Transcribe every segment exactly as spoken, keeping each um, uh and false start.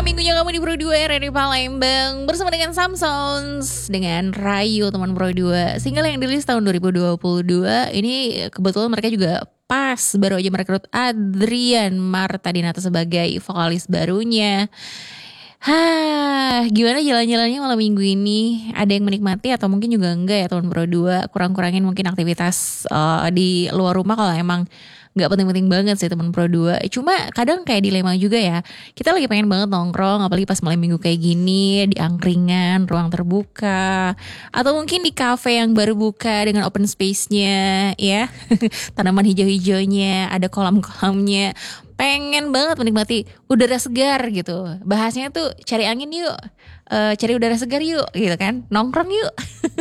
malam minggunya kamu di Pro dua R R I Palembang bersama dengan Samsons dengan Rayu teman Pro dua. Single yang dirilis tahun dua ribu dua puluh dua ini kebetulan mereka juga pas baru aja merekrut Adrian Marta Dinata sebagai vokalis barunya. Hah, gimana jalan-jalannya malam minggu ini? Ada yang menikmati atau mungkin juga enggak ya teman Pro dua? Kurang-kurangin mungkin aktivitas uh, di luar rumah kalau emang nggak penting-penting banget sih teman Pro dua. Cuma kadang kayak dilema juga ya. Kita lagi pengen banget nongkrong, apalagi pas malam minggu kayak gini, di angkringan, ruang terbuka, atau mungkin di cafe yang baru buka dengan open space-nya, ya, tanaman hijau-hijaunya, ada kolam-kolamnya. Pengen banget menikmati udara segar gitu. Bahasanya tuh cari angin yuk, uh, cari udara segar yuk, gitu kan, nongkrong yuk.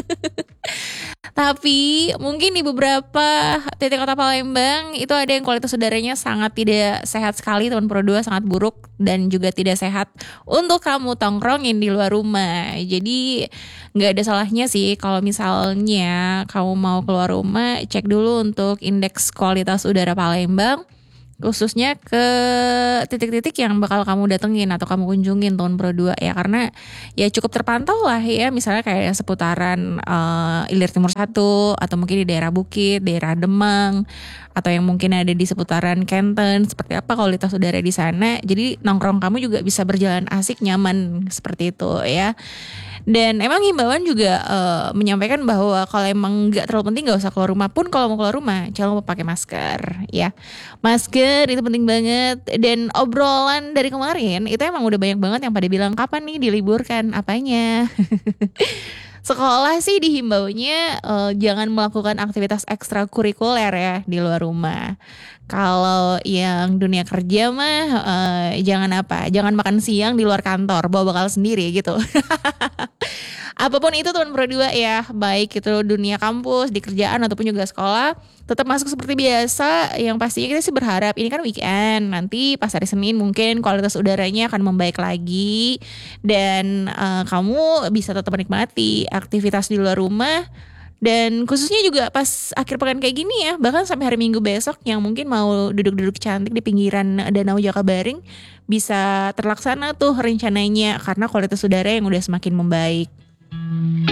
Tapi mungkin di beberapa titik kota Palembang itu ada yang kualitas udaranya sangat tidak sehat sekali teman Pro dua, sangat buruk dan juga tidak sehat untuk kamu tongkrongin di luar rumah. Jadi nggak ada salahnya sih kalau misalnya kamu mau keluar rumah, cek dulu untuk indeks kualitas udara Palembang, khususnya ke titik-titik yang bakal kamu datengin atau kamu kunjungin tahun Pro dua ya, karena ya cukup terpantau lah ya, misalnya kayak seputaran uh, Ilir Timur satu atau mungkin di daerah Bukit, daerah Demang, atau yang mungkin ada di seputaran Kenten, seperti apa kualitas udara di sana. Jadi nongkrong kamu juga bisa berjalan asik, nyaman seperti itu ya. Dan emang himbauan juga uh, menyampaikan bahwa kalau emang nggak terlalu penting nggak usah keluar rumah, pun kalau mau keluar rumah jangan lupa pakai masker ya. Masker itu penting banget. Dan obrolan dari kemarin itu emang udah banyak banget yang pada bilang kapan nih diliburkan, apanya. Sekolah sih dihimbaunya uh, jangan melakukan aktivitas ekstrakurikuler ya di luar rumah. Kalau yang dunia kerja mah uh, jangan apa, jangan makan siang di luar kantor, bawa bekal sendiri gitu. Apapun itu teman Pro dua ya, baik itu dunia kampus, di kerjaan ataupun juga sekolah, tetap masuk seperti biasa. Yang pastinya kita sih berharap ini kan weekend, nanti pas hari Senin mungkin kualitas udaranya akan membaik lagi dan uh, kamu bisa tetap menikmati aktivitas di luar rumah. Dan khususnya juga pas akhir pekan kayak gini ya, bahkan sampai hari Minggu besok yang mungkin mau duduk-duduk cantik di pinggiran Danau Jakabaring bisa terlaksana tuh rencananya karena kualitas udara yang udah semakin membaik.